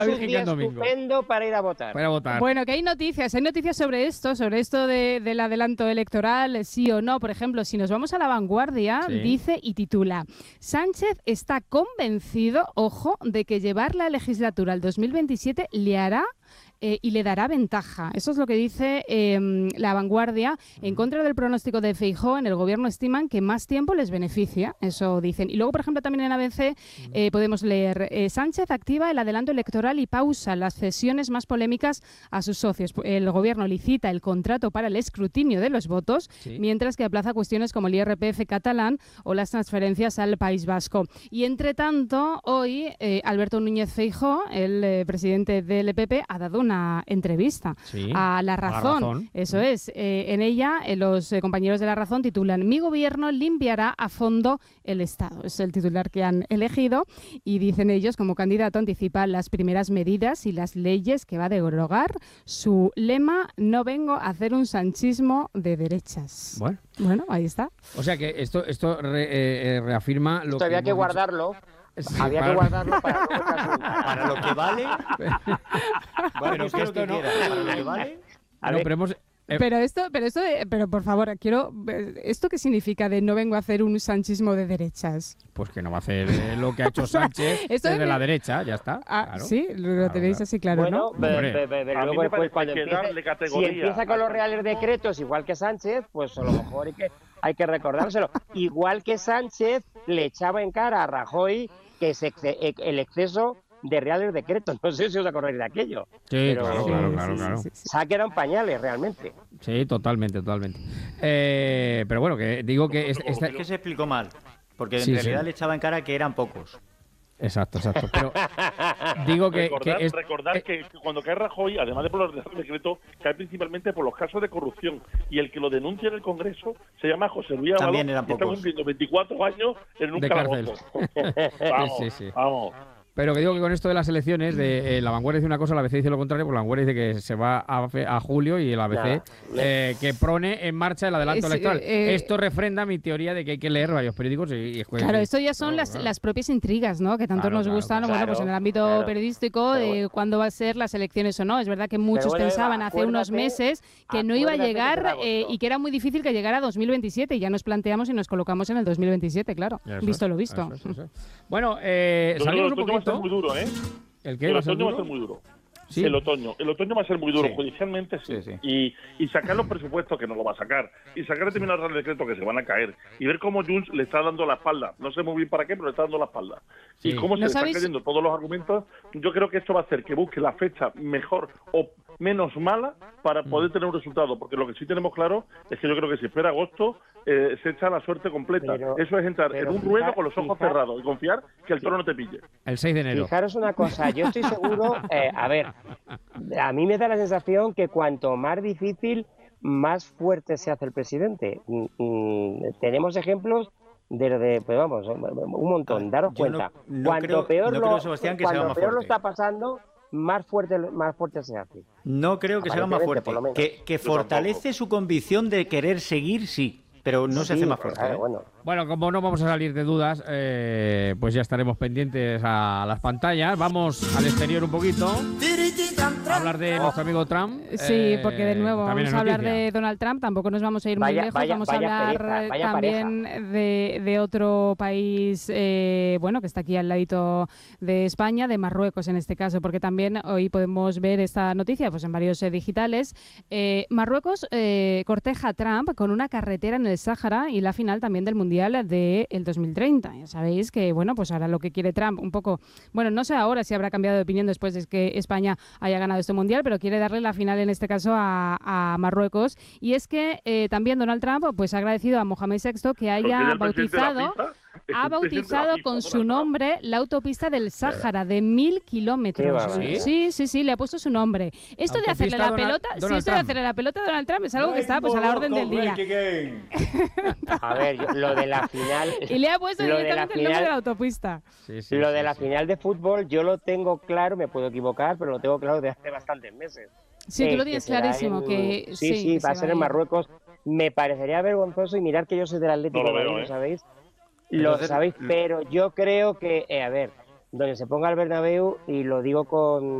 Es un día estupendo para ir a votar. Bueno, que hay noticias sobre esto del adelanto electoral, sí o no. Por ejemplo, si nos vamos a La Vanguardia, dice y titula: Sánchez está convencido, ojo, de que llevar la legislatura al 2027 le hará y le dará ventaja. Eso es lo que dice La Vanguardia. En contra del pronóstico de Feijóo, en el gobierno estiman que más tiempo les beneficia. Eso dicen. Y luego, por ejemplo, también en ABC podemos leer: Sánchez activa el adelanto electoral y pausa las cesiones más polémicas a sus socios. El gobierno licita el contrato para el escrutinio de los votos, mientras que aplaza cuestiones como el IRPF catalán o las transferencias al País Vasco. Y entre tanto, hoy Alberto Núñez Feijóo, el presidente del PP, ha dado una entrevista a La Razón. Eso es. En ella, los compañeros de La Razón titulan: Mi gobierno limpiará a fondo el Estado. Es el titular que han elegido y dicen ellos, como candidato, anticipa las primeras medidas y las leyes que va a derogar. Su lema: no vengo a hacer un sanchismo de derechas. Bueno, ahí está. O sea que esto reafirma lo que había que guardarlo. Había que guardarlo para lo que vale. Bueno, que esto no. Para lo que vale. Pero por favor, ¿esto qué significa de no vengo a hacer un sanchismo de derechas? Pues que no va a hacer lo que ha hecho Sánchez desde la derecha, ya está. Claro. Sí, lo tenéis así claro, ¿no? Luego después cuando si empieza con los reales decretos igual que Sánchez, pues a lo mejor hay que recordárselo. Igual que Sánchez le echaba en cara a Rajoy que el exceso de reales decretos. No sé si os acordáis de aquello. Sí, claro. Se ha quedado en pañales, realmente. Sí, totalmente. Pero bueno, que digo que... Es que se explicó mal, porque en realidad le echaba en cara que eran pocos. Exacto. Pero digo que... Recordar que cuando cae Rajoy, además de por los decretos, cae principalmente por los casos de corrupción. Y el que lo denuncia en el Congreso se llama José Luis Ábalos, también eran que está cumpliendo 24 años en un calabozo. Vamos. Pero que digo que con esto de las elecciones, La Vanguardia dice una cosa, la ABC dice lo contrario, porque La Vanguardia dice que se va a julio y el ABC que pone en marcha el adelanto electoral. Esto refrenda mi teoría de que hay que leer varios periódicos y claro, esto ya son las propias intrigas, ¿no? Que tanto nos gustan, pues en el ámbito periodístico, de cuándo va a ser las elecciones o no. Es verdad que muchos pensaban hace unos meses que no iba a llegar y que era muy difícil que llegara a 2027, y ya nos planteamos y nos colocamos en el 2027, claro. Visto lo visto. Bueno, salimos un poquito. Va a ser muy duro, ¿eh? ¿El qué? El otoño va a ser muy duro. ¿Sí? El otoño va a ser muy duro, judicialmente sí. Y sacar los presupuestos, que no lo va a sacar, y sacar determinados decretos que se van a caer, y ver cómo Junts le está dando la espalda. No sé muy bien para qué, pero le está dando la espalda. Y cómo se le están cayendo todos los argumentos. Yo creo que esto va a hacer que busque la fecha mejor o menos mala para poder tener un resultado, porque lo que sí tenemos claro es que yo creo que si espera agosto se echa la suerte completa. Eso es entrar en un ruedo con los ojos cerrados y confiar que el toro no te pille. El 6 de enero. Fijaros una cosa, yo estoy seguro, a mí me da la sensación que cuanto más difícil, más fuerte se hace el presidente. Tenemos ejemplos pues vamos, un montón. Daros cuenta. Cuanto peor lo está pasando, más fuerte se hace. No creo que se haga más fuerte. Que fortalece su convicción de querer seguir, sí. Pero no se hace más fuerte. Bueno, como no vamos a salir de dudas, pues ya estaremos pendientes a las pantallas. Vamos al exterior un poquito. A hablar de nuestro amigo Trump. Sí, porque de nuevo vamos a hablar de Donald Trump. Tampoco nos vamos a ir muy lejos. Vamos a hablar también de otro país, que está aquí al ladito de España, de Marruecos en este caso, porque también hoy podemos ver esta noticia pues en varios digitales. Marruecos corteja a Trump con una carretera en el Sáhara y la final también del Mundial del 2030. Ya sabéis que, pues ahora lo que quiere Trump un poco, no sé ahora si habrá cambiado de opinión después de que España haya ganado este Mundial, pero quiere darle la final en este caso a Marruecos. Y es que también Donald Trump pues ha agradecido a Mohamed VI que haya bautizado con su nombre la autopista del Sáhara de 1000 kilómetros. Sí, le ha puesto su nombre. Esto de hacerle la pelota, a Donald Trump es algo que está pues a la orden del día. A ver, lo de la final... Y le ha puesto directamente el nombre de la autopista. Lo de la final de fútbol yo lo tengo claro, me puedo equivocar, pero lo tengo claro desde hace bastantes meses. Sí, tú lo tienes clarísimo. Sí, va a ser en Marruecos. Me parecería vergonzoso, y mirar que yo soy del Atlético, ¿lo sabéis? Lo sabéis, pero yo creo que, donde se ponga el Bernabéu, y lo digo con